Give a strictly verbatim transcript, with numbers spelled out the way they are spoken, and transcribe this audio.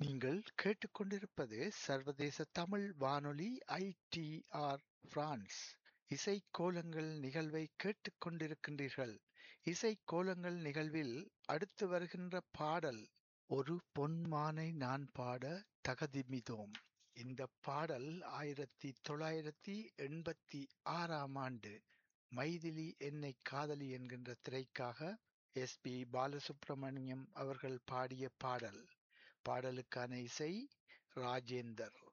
நீங்கள் கேட்டுக்கொண்டிருப்பது சர்வதேச தமிழ் வானொலி ஐ டி ஆர் பிரான்ஸ். இசைக்கோலங்கள் நிகழ்வை கேட்டுக் கொண்டிருக்கின்றீர்கள். இசைக்கோலங்கள் நிகழ்வில் அடுத்து வருகின்ற பாடல் ஒரு பொன்மானை நான் பாட தகதிமிதோம். இந்த பாடல் ஆயிரத்தி தொள்ளாயிரத்தி எண்பத்தி ஆறாம் ஆண்டு மைதிலி என்னை காதலி என்கின்ற திரைக்காக எஸ் பி பாலசுப்ரமணியம் அவர்கள் பாடிய பாடல். பாடலுக்கான இசை ராஜேந்தர்.